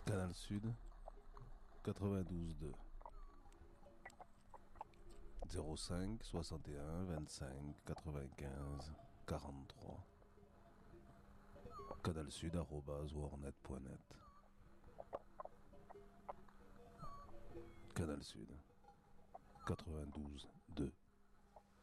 Canal Sud, 92.2. 05 61 25 95 43. canalsud@warnet.net. Canal Sud, 92.2.